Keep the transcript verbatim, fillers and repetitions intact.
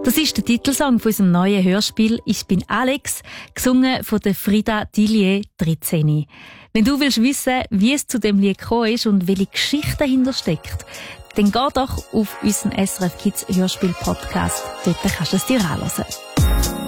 Das ist der Titelsong von unserem neuen Hörspiel «Ich bin Alex», gesungen von der Frida Dillier, dreizehn. Wenn du willst wissen, wie es zu dem Lied gekommen ist und welche Geschichte dahinter steckt, dann geh doch auf unseren S R F Kids Hörspiel Podcast. Dort kannst du es dir anhören.